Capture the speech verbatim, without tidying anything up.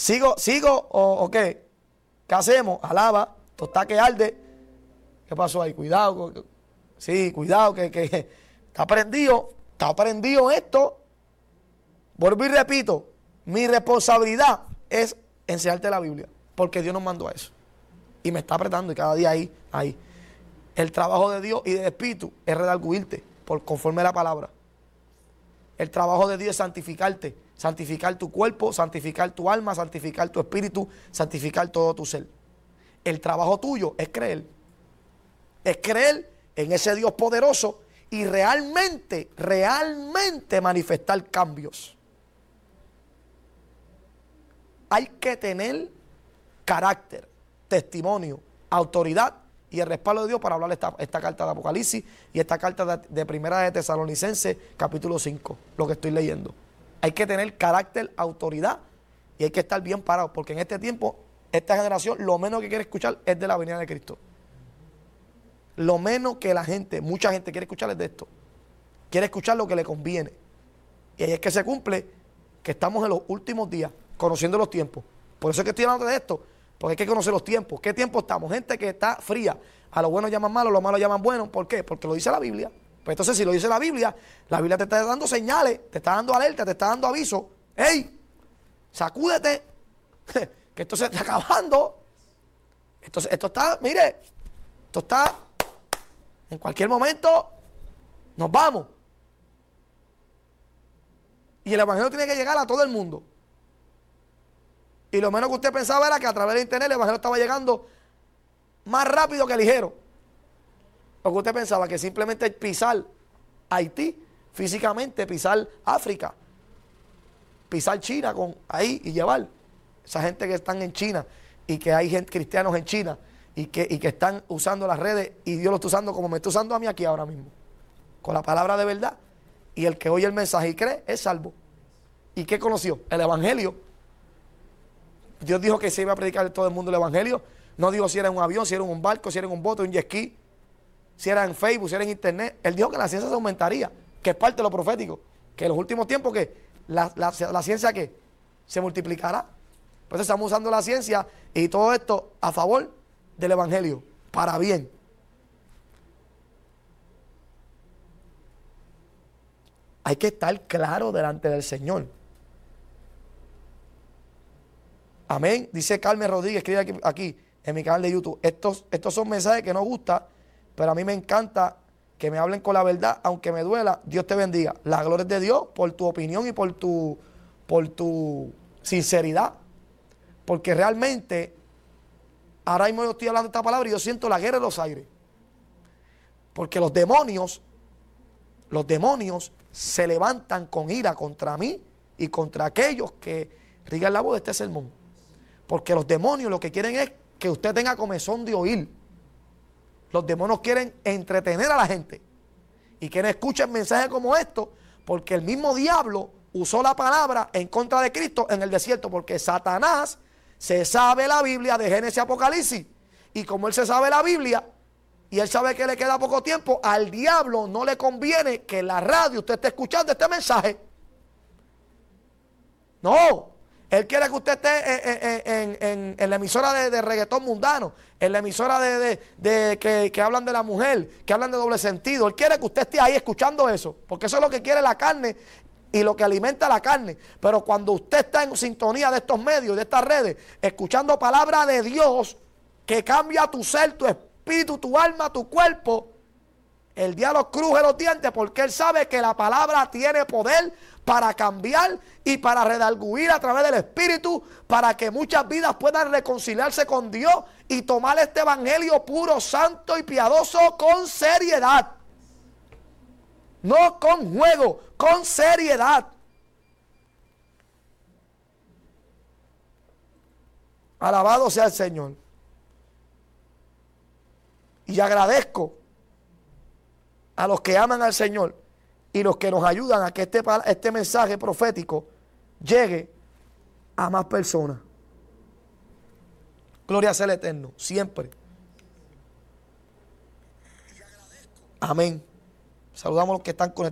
¿Sigo, sigo o, o qué? ¿Qué hacemos? Alaba, tosta que arde. ¿Qué pasó ahí? Cuidado. Sí, cuidado, que, que está prendido, está prendido esto. Vuelvo y repito, mi responsabilidad es enseñarte la Biblia, porque Dios nos mandó a eso. Y me está apretando y cada día ahí, ahí. El trabajo de Dios y del Espíritu es redarguirte por conforme a la palabra. El trabajo de Dios es santificarte, santificar tu cuerpo, santificar tu alma, santificar tu espíritu, santificar todo tu ser. El trabajo tuyo es creer. Es creer en ese Dios poderoso y realmente, realmente manifestar cambios. Hay que tener carácter, testimonio, autoridad y el respaldo de Dios para hablar esta, esta carta de Apocalipsis y esta carta de, de Primera de Tesalonicenses, capítulo cinco, lo que estoy leyendo. Hay que tener carácter, autoridad y hay que estar bien parado, porque en este tiempo, esta generación, lo menos que quiere escuchar es de la venida de Cristo. Lo menos que la gente, mucha gente quiere escuchar es de esto. Quiere escuchar lo que le conviene. Y ahí es que se cumple que estamos en los últimos días, conociendo los tiempos. Por eso es que estoy hablando de esto, porque hay que conocer los tiempos. ¿Qué tiempo estamos? Gente que está fría. A lo bueno llaman malo, a lo malo llaman bueno. ¿Por qué? Porque lo dice la Biblia. Pues entonces, si lo dice la Biblia, la Biblia te está dando señales, te está dando alerta, te está dando aviso. ¡Ey! Sacúdete, que esto se está acabando. Entonces, esto está, mire, esto está, en cualquier momento, nos vamos. Y el evangelio tiene que llegar a todo el mundo. Y lo menos que usted pensaba era que a través de internet el evangelio estaba llegando más rápido que ligero. Porque usted pensaba que simplemente pisar Haití, físicamente pisar África, pisar China con ahí y llevar. Esa gente que están en China y que hay gente, cristianos en China y que, y que están usando las redes y Dios lo está usando como me está usando a mí aquí ahora mismo. Con la palabra de verdad. Y el que oye el mensaje y cree es salvo. ¿Y qué conoció? El evangelio. Dios dijo que se iba a predicar en todo el mundo el evangelio. No dijo si era en un avión, si era en un barco, si era en un bote, un jet ski, si era en Facebook, si era en internet. Él dijo que la ciencia se aumentaría, que es parte de lo profético. Que en los últimos tiempos que la, la, la ciencia que se multiplicará. Pues estamos usando la ciencia y todo esto a favor del evangelio, para bien. Hay que estar claro delante del Señor. Amén. Dice Carmen Rodríguez, escribe aquí, aquí en mi canal de YouTube. Estos, estos son mensajes que no gustan, pero a mí me encanta que me hablen con la verdad, aunque me duela. Dios te bendiga. La gloria es de Dios por tu opinión y por tu, por tu sinceridad. Porque realmente, ahora mismo yo estoy hablando de esta palabra y yo siento la guerra de los aires. Porque los demonios, los demonios se levantan con ira contra mí y contra aquellos que rigan la voz de este sermón. Porque los demonios lo que quieren es que usted tenga comezón de oír. Los demonios quieren entretener a la gente. Y que no escuchen mensajes como estos, porque el mismo diablo usó la palabra en contra de Cristo en el desierto. Porque Satanás se sabe la Biblia de Génesis y Apocalipsis. Y como él se sabe la Biblia, y él sabe que le queda poco tiempo, al diablo no le conviene que en la radio usted esté escuchando este mensaje. No. Él quiere que usted esté en, en, en, en, en la emisora de, de reggaetón mundano, en la emisora de, de, de que, que hablan de la mujer, que hablan de doble sentido. Él quiere que usted esté ahí escuchando eso, porque eso es lo que quiere la carne y lo que alimenta la carne. Pero cuando usted está en sintonía de estos medios, de estas redes, escuchando palabra de Dios que cambia tu ser, tu espíritu, tu alma, tu cuerpo, el diablo cruje los dientes porque él sabe que la palabra tiene poder para cambiar y para redarguir a través del Espíritu, para que muchas vidas puedan reconciliarse con Dios y tomar este evangelio puro, santo y piadoso con seriedad. No con juego, con seriedad. Alabado sea el Señor. Y agradezco a los que aman al Señor y los que nos ayudan a que este, este mensaje profético llegue a más personas. Gloria sea el Eterno, siempre. Amén. Saludamos a los que están conectados.